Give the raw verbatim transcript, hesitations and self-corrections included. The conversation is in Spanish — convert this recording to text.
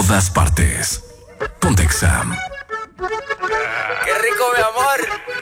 todas partes. Ponte Exa. ¡Qué rico, mi amor!